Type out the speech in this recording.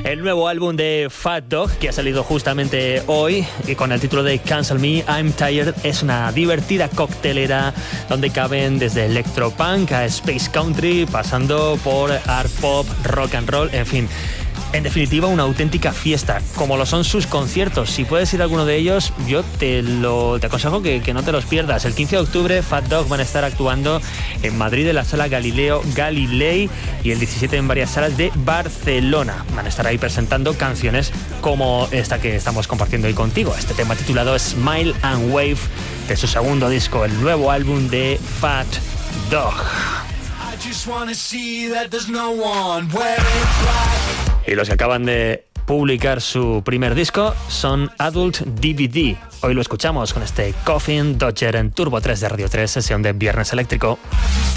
El nuevo álbum de Fat Dog, que ha salido justamente hoy y con el título de Cancel Me, I'm Tired, es una divertida coctelera donde caben desde electropunk a space country, pasando por art pop, rock and roll, en fin. En definitiva, una auténtica fiesta, como lo son sus conciertos. Si puedes ir a alguno de ellos, yo te aconsejo que no te los pierdas. El 15 de octubre, Fat Dog van a estar actuando en Madrid en la sala Galilei y el 17 en varias salas de Barcelona. Van a estar ahí presentando canciones como esta que estamos compartiendo hoy contigo. Este tema titulado Smile and Wave, de su segundo disco, el nuevo álbum de Fat Dog. Y los que acaban de publicar su primer disco son Adult DVD. Hoy lo escuchamos con este Coffin Dodger en Turbo 3 de Radio 3, sesión de Viernes Eléctrico.